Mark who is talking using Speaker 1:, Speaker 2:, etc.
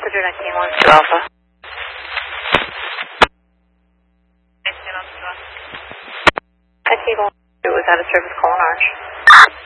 Speaker 1: Passenger 1912 Alpha. I see it was out of service, Colin Arch.